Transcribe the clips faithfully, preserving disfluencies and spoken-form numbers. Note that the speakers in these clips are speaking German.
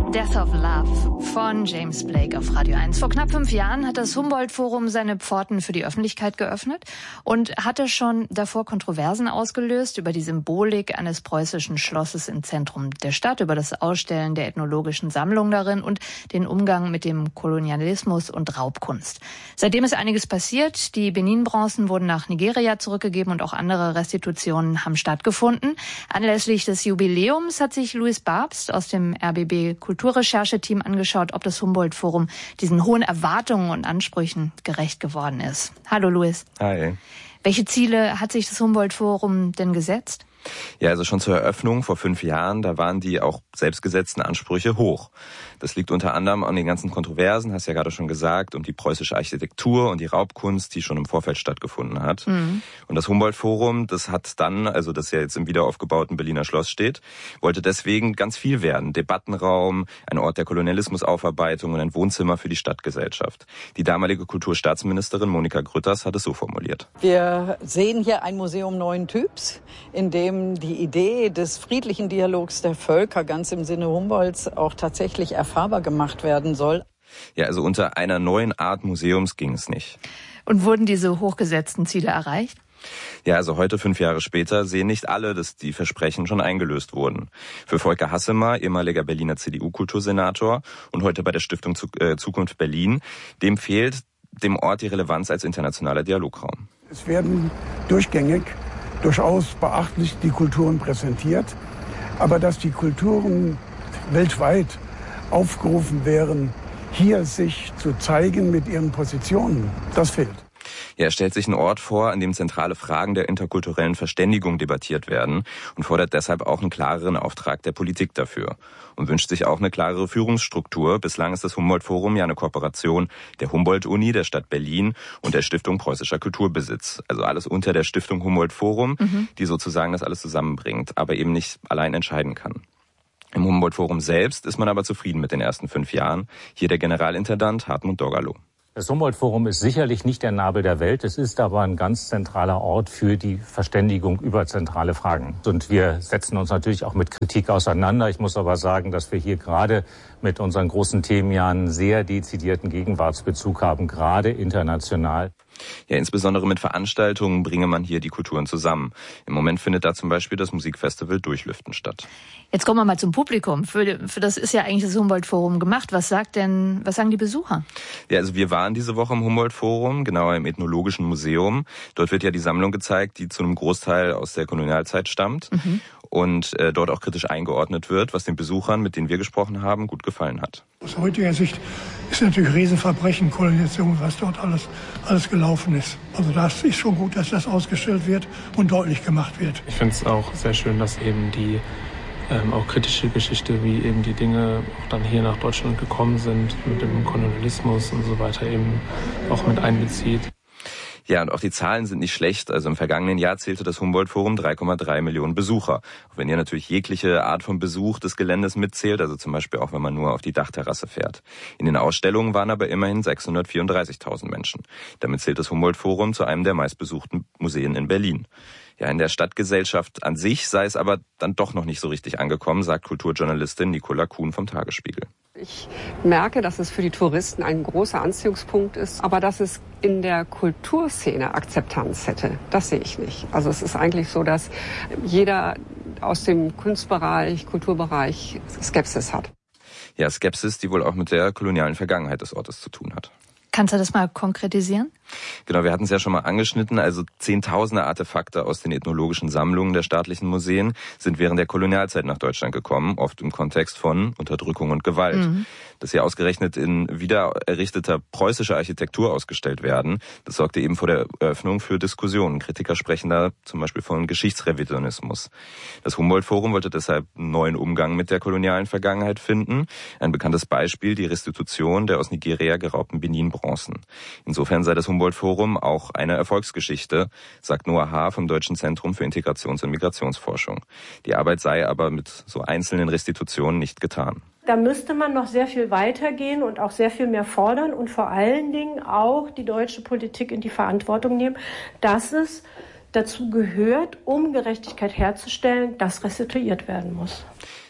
Death of Love von James Blake auf Radio eins. Vor knapp fünf Jahren hat das Humboldt-Forum seine Pforten für die Öffentlichkeit geöffnet und hatte schon davor Kontroversen ausgelöst über die Symbolik eines preußischen Schlosses im Zentrum der Stadt, über das Ausstellen der ethnologischen Sammlung darin und den Umgang mit dem Kolonialismus und Raubkunst. Seitdem ist einiges passiert. Die Benin-Bronzen wurden nach Nigeria zurückgegeben und auch andere Restitutionen haben stattgefunden. Anlässlich des Jubiläums hat sich Louis Barbst aus dem R B B Kulturrechercheteam angeschaut, ob das Humboldt-Forum diesen hohen Erwartungen und Ansprüchen gerecht geworden ist. Hallo Louis. Hi. Welche Ziele hat sich das Humboldt-Forum denn gesetzt? Ja, also schon zur Eröffnung vor fünf Jahren, da waren die auch selbstgesetzten Ansprüche hoch. Das liegt unter anderem an den ganzen Kontroversen, hast ja gerade schon gesagt, um die preußische Architektur und die Raubkunst, die schon im Vorfeld stattgefunden hat. Mhm. Und das Humboldt-Forum, das hat dann, also das ja jetzt im wiederaufgebauten Berliner Schloss steht, wollte deswegen ganz viel werden. Debattenraum, ein Ort der Kolonialismusaufarbeitung und ein Wohnzimmer für die Stadtgesellschaft. Die damalige Kulturstaatsministerin Monika Grütters hat es so formuliert. Wir sehen hier ein Museum neuen Typs, in dem die Idee des friedlichen Dialogs der Völker ganz im Sinne Humboldts auch tatsächlich erfahrbar gemacht werden soll. Ja, also unter einer neuen Art Museums ging es nicht. Und wurden diese hochgesetzten Ziele erreicht? Ja, also heute, fünf Jahre später, sehen nicht alle, dass die Versprechen schon eingelöst wurden. Für Volker Hassemer, ehemaliger Berliner C D U-Kultursenator und heute bei der Stiftung Zukunft Berlin, dem fehlt dem Ort die Relevanz als internationaler Dialograum. Es werden durchgängig durchaus beachtlich die Kulturen präsentiert, aber dass die Kulturen weltweit aufgerufen wären, hier sich zu zeigen mit ihren Positionen, das fehlt. Ja, er stellt sich einen Ort vor, an dem zentrale Fragen der interkulturellen Verständigung debattiert werden und fordert deshalb auch einen klareren Auftrag der Politik dafür und wünscht sich auch eine klarere Führungsstruktur. Bislang ist das Humboldt-Forum ja eine Kooperation der Humboldt-Uni, der Stadt Berlin und der Stiftung Preußischer Kulturbesitz. Also alles unter der Stiftung Humboldt-Forum, mhm. die sozusagen das alles zusammenbringt, aber eben nicht allein entscheiden kann. Im Humboldt-Forum selbst ist man aber zufrieden mit den ersten fünf Jahren. Hier der Generalintendant Hartmut Dorgalow. Das Humboldt-Forum ist sicherlich nicht der Nabel der Welt. Es ist aber ein ganz zentraler Ort für die Verständigung über zentrale Fragen. Und wir setzen uns natürlich auch mit Kritik auseinander. Ich muss aber sagen, dass wir hier gerade mit unseren großen Themen ja einen sehr dezidierten Gegenwartsbezug haben, gerade international. Ja, insbesondere mit Veranstaltungen bringe man hier die Kulturen zusammen. Im Moment findet da zum Beispiel das Musikfestival Durchlüften statt. Jetzt kommen wir mal zum Publikum. Für, für das ist ja eigentlich das Humboldt-Forum gemacht. Was sagt denn, was sagen die Besucher? Ja, also wir waren diese Woche im Humboldt-Forum, genauer im Ethnologischen Museum. Dort wird ja die Sammlung gezeigt, die zu einem Großteil aus der Kolonialzeit stammt. Mhm. Und äh, dort auch kritisch eingeordnet wird, was den Besuchern, mit denen wir gesprochen haben, gut gefallen hat. Aus heutiger Sicht ist natürlich Riesenverbrechen, Kolonisation, was dort alles, alles gelaufen ist. Also das ist schon gut, dass das ausgestellt wird und deutlich gemacht wird. Ich finde es auch sehr schön, dass eben die ähm, auch kritische Geschichte, wie eben die Dinge auch dann hier nach Deutschland gekommen sind, mit dem Kolonialismus und so weiter eben auch mit einbezieht. Ja, und auch die Zahlen sind nicht schlecht. Also im vergangenen Jahr zählte das Humboldt-Forum drei Komma drei Millionen Besucher. Auch wenn ihr natürlich jegliche Art von Besuch des Geländes mitzählt, also zum Beispiel auch wenn man nur auf die Dachterrasse fährt. In den Ausstellungen waren aber immerhin sechshundertvierunddreißigtausend Menschen. Damit zählt das Humboldt-Forum zu einem der meistbesuchten Museen in Berlin. Ja, in der Stadtgesellschaft an sich sei es aber dann doch noch nicht so richtig angekommen, sagt Kulturjournalistin Nicola Kuhn vom Tagesspiegel. Ich merke, dass es für die Touristen ein großer Anziehungspunkt ist, aber dass es in der Kulturszene Akzeptanz hätte, das sehe ich nicht. Also es ist eigentlich so, dass jeder aus dem Kunstbereich, Kulturbereich Skepsis hat. Ja, Skepsis, die wohl auch mit der kolonialen Vergangenheit des Ortes zu tun hat. Kannst du das mal konkretisieren? Genau, wir hatten es ja schon mal angeschnitten. Also zehntausende Artefakte aus den ethnologischen Sammlungen der staatlichen Museen sind während der Kolonialzeit nach Deutschland gekommen, oft im Kontext von Unterdrückung und Gewalt. Mhm. Dass sie ausgerechnet in wiedererrichteter preußischer Architektur ausgestellt werden, das sorgte eben vor der Eröffnung für Diskussionen. Kritiker sprechen da zum Beispiel von Geschichtsrevisionismus. Das Humboldt-Forum wollte deshalb einen neuen Umgang mit der kolonialen Vergangenheit finden. Ein bekanntes Beispiel, die Restitution der aus Nigeria geraubten Benin-Bronzen. Insofern sei das Humboldt-Forum auch eine Erfolgsgeschichte, sagt Noah Haar vom Deutschen Zentrum für Integrations- und Migrationsforschung. Die Arbeit sei aber mit so einzelnen Restitutionen nicht getan. Da müsste man noch sehr viel weitergehen und auch sehr viel mehr fordern und vor allen Dingen auch die deutsche Politik in die Verantwortung nehmen, dass es dazu gehört, um Gerechtigkeit herzustellen, dass restituiert werden muss.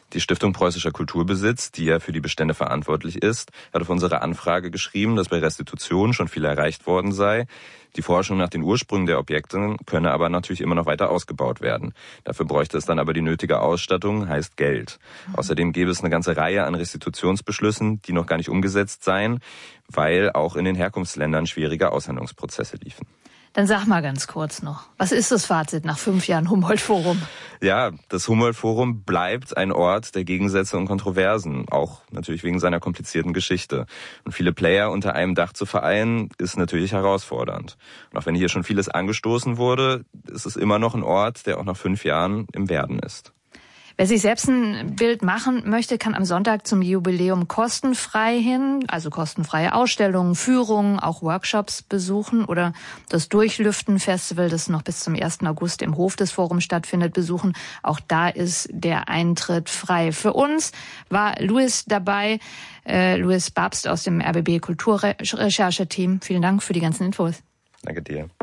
Die Stiftung Preußischer Kulturbesitz, die ja für die Bestände verantwortlich ist, hat auf unsere Anfrage geschrieben, dass bei Restitution schon viel erreicht worden sei. Die Forschung nach den Ursprüngen der Objekte könne aber natürlich immer noch weiter ausgebaut werden. Dafür bräuchte es dann aber die nötige Ausstattung, heißt Geld. Mhm. Außerdem gäbe es eine ganze Reihe an Restitutionsbeschlüssen, die noch gar nicht umgesetzt seien, weil auch in den Herkunftsländern schwierige Aushandlungsprozesse liefen. Dann sag mal ganz kurz noch, was ist das Fazit nach fünf Jahren Humboldt-Forum? Ja, das Humboldt-Forum bleibt ein Ort der Gegensätze und Kontroversen, auch natürlich wegen seiner komplizierten Geschichte. Und viele Player unter einem Dach zu vereinen, ist natürlich herausfordernd. Und auch wenn hier schon vieles angestoßen wurde, ist es immer noch ein Ort, der auch nach fünf Jahren im Werden ist. Wer sich selbst ein Bild machen möchte, kann am Sonntag zum Jubiläum kostenfrei hin, also kostenfreie Ausstellungen, Führungen, auch Workshops besuchen oder das Durchlüften-Festival, das noch bis zum ersten August im Hof des Forums stattfindet, besuchen. Auch da ist der Eintritt frei. Für uns war Louis dabei, äh, Louis Babst aus dem R B B Kulturrechercheteam. Vielen Dank für die ganzen Infos. Danke dir.